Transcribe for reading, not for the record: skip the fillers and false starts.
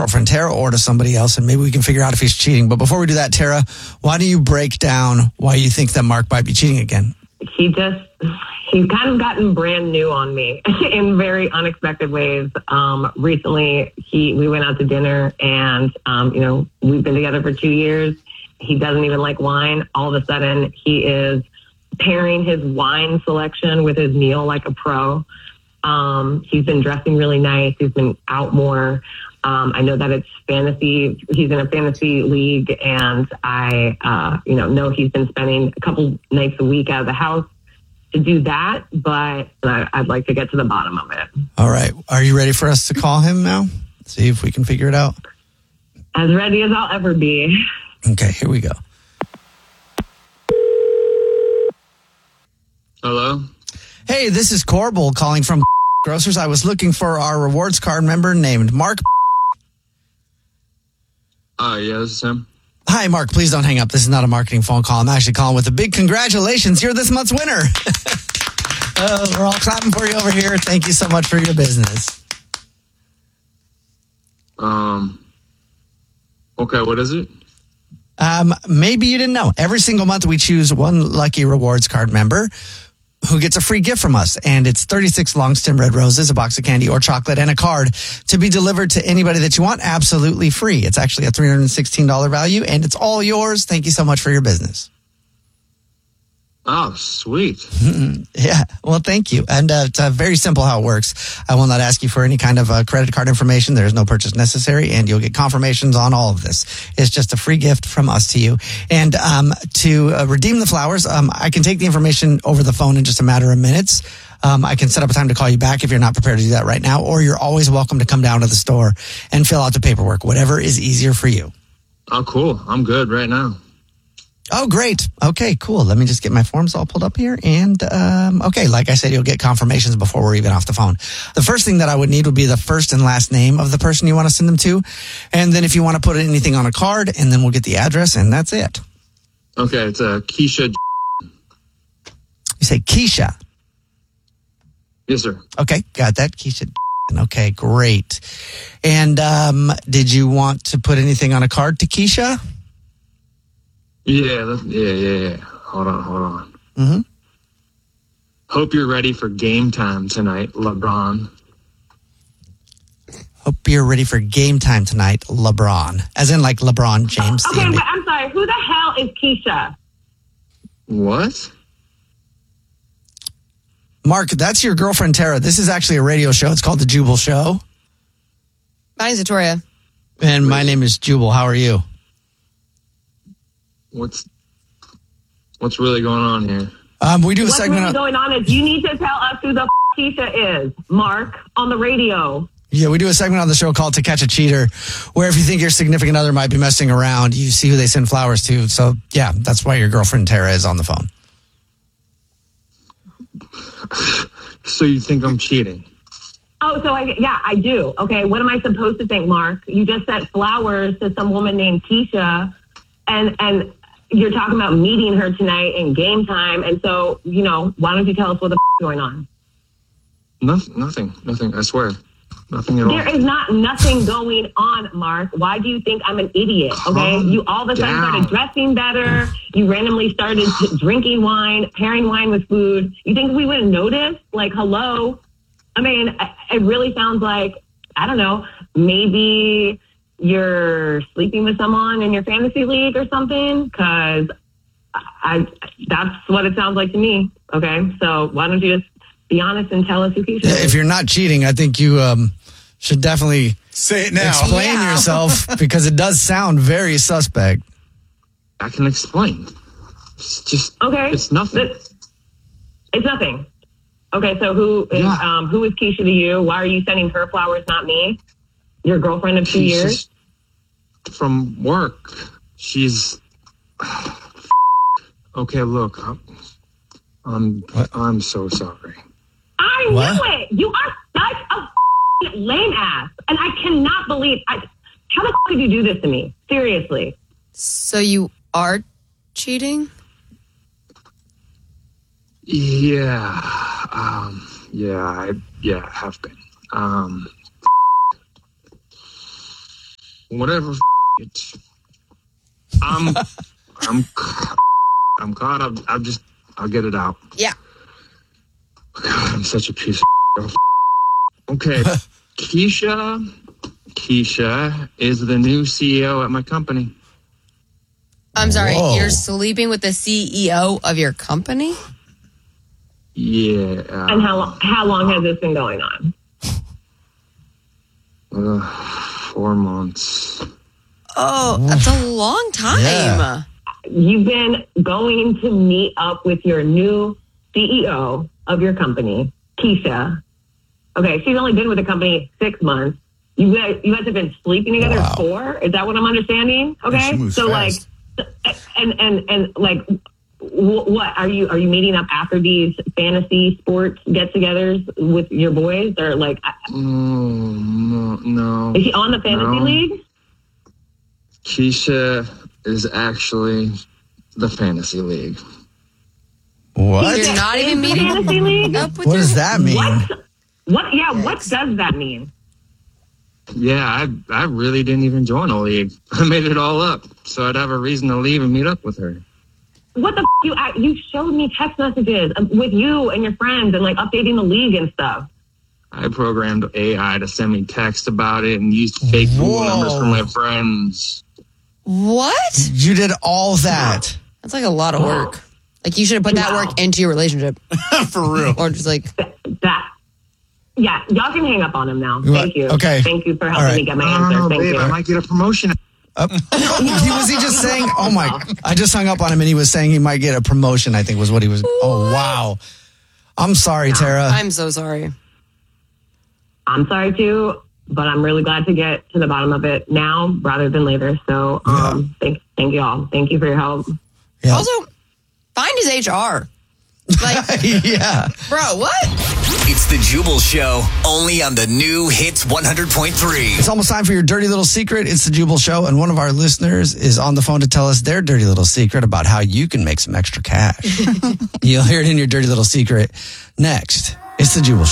girlfriend Tara or to somebody else, and maybe we can figure out if he's cheating. But before we do that, Tara, why do you break down why you think that Mark might be cheating again? He's kind of gotten brand new on me in very unexpected ways. Recently, we went out to dinner, and we've been together for 2 years. He doesn't even like wine. All of a sudden, he is pairing his wine selection with his meal like a pro. He's been dressing really nice. He's been out more. I know that it's fantasy. He's in a fantasy league, and I, know he's been spending a couple nights a week out of the house to do that. But I'd like to get to the bottom of it. All right. Are you ready for us to call him now? See if we can figure it out. As ready as I'll ever be. Okay, here we go. Hello? Hey, this is Corbel calling from Grocers. I was looking for our rewards card member named Mark. Yeah, this is him. Hi, Mark. Please don't hang up. This is not a marketing phone call. I'm actually calling with a big congratulations. You're this month's winner. We're all clapping for you over here. Thank you so much for your business. Okay, what is it? Maybe you didn't know. Every single month we choose one lucky rewards card member who gets a free gift from us. And it's 36 long stem red roses, a box of candy or chocolate, and a card to be delivered to anybody that you want absolutely free. It's actually a $316 value, and it's all yours. Thank you so much for your business. Oh, sweet. Yeah, well, thank you. And it's very simple how it works. I will not ask you for any kind of credit card information. There is no purchase necessary, and you'll get confirmations on all of this. It's just a free gift from us to you. And to redeem the flowers, I can take the information over the phone in just a matter of minutes. I can set up a time to call you back if you're not prepared to do that right now, or you're always welcome to come down to the store and fill out the paperwork, whatever is easier for you. Oh, cool. I'm good right now. Oh, great. Okay, cool. Let me just get my forms all pulled up here. And, okay, like I said, you'll get confirmations before we're even off the phone. The first thing that I would need would be the first and last name of the person you want to send them to. And then if you want to put anything on a card, and then we'll get the address, and that's it. Okay, it's Keisha. You say Keisha? Yes, sir. Okay, got that. Keisha. Okay, great. And did you want to put anything on a card to Keisha? Yeah. Hold on. Mm-hmm. Hope you're ready for game time tonight, LeBron. Hope you're ready for game time tonight, LeBron. As in like LeBron James. Okay, but I'm sorry. Who the hell is Keisha? What? Mark, that's your girlfriend, Tara. This is actually a radio show. It's called The Jubal Show. My name's Victoria. And my name is Jubal. How are you? What's really going on here? We do a What's segment. What's really going on is you need to tell us who the Keisha is, Mark, on the radio. Yeah, we do a segment on the show called To Catch a Cheater, where if you think your significant other might be messing around, you see who they send flowers to. So, yeah, that's why your girlfriend, Tara, is on the phone. So you think I'm cheating? Oh, so I do. Okay, what am I supposed to think, Mark? You just sent flowers to some woman named Keisha, and you're talking about meeting her tonight in game time. And so, why don't you tell us what the is going on? Nothing. I swear. Nothing at all. There is nothing going on, Mark. Why do you think I'm an idiot? Okay, you all of a sudden started dressing better. You randomly started drinking wine, pairing wine with food. You think we wouldn't notice? Like, hello? I mean, it really sounds like, I don't know, maybe you're sleeping with someone in your fantasy league or something, because that's what it sounds like to me. Okay, so why don't you just be honest and tell us who Keisha is? If you're not cheating, I think you should definitely say it now. Explain yourself, because it does sound very suspect. I can explain. It's just okay. It's nothing. It's nothing. Okay, so who is Keisha to you? Why are you sending her flowers, not me? Your girlfriend of 2 years? From work. She's... Okay, look. I'm so sorry. I knew it! You are such a lame ass. And I cannot believe... how the did you do this to me? Seriously. So you are cheating? Yeah. I have been. whatever. I'm caught up. I'll get it out. Yeah. God, I'm such a piece of Okay. Keisha is the new CEO at my company. I'm sorry, Whoa. you're sleeping with the CEO of your company? Yeah. And how long has this been going on? 4 months. Oh, that's a long time. Yeah. You've been going to meet up with your new CEO of your company, Keisha. Okay, she's only been with the company 6 months. You guys have been sleeping together 4? Is that what I'm understanding? Okay, she moves so fast. what are you meeting up after these fantasy sports get-togethers with your boys, or like? No. Is she on the fantasy league? Keisha is actually the fantasy league. What? You're not even the meeting fantasy league? up with What your... does that mean? What? Yeah, what does that mean? Yeah, I really didn't even join a league. I made it all up, so I'd have a reason to leave and meet up with her. What the you showed me text messages with you and your friends and like updating the league and stuff. I programmed AI to send me text about it and used fake Google numbers from my friends. What? You did all that. That's like a lot of work. Like, you should have put that work into your relationship. For real. Or just like... That. Yeah, y'all can hang up on him now. Thank you. Okay. Thank you for helping me get my I answer. don't know, Thank babe, you. I might get a promotion. Was he just saying, oh my, I just hung up on him and he was saying he might get a promotion, I think was what he was. Oh, wow. I'm sorry, Tara. I'm so sorry. I'm sorry too, but I'm really glad to get to the bottom of it now rather than later. So thank you all. Thank you for your help. Yeah. Also, find his HR. Like, Yeah. bro, what? It's the Jubal Show, only on the new Hits 100.3. It's almost time for your dirty little secret. It's the Jubal Show, and one of our listeners is on the phone to tell us their dirty little secret about how you can make some extra cash. You'll hear it in your dirty little secret next. It's the Jubal Show.